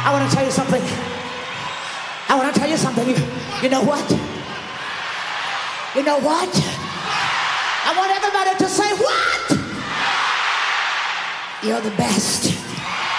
I want to tell you something. I want to tell you something. You know what? You know what? I want everybody to say what? You're the best.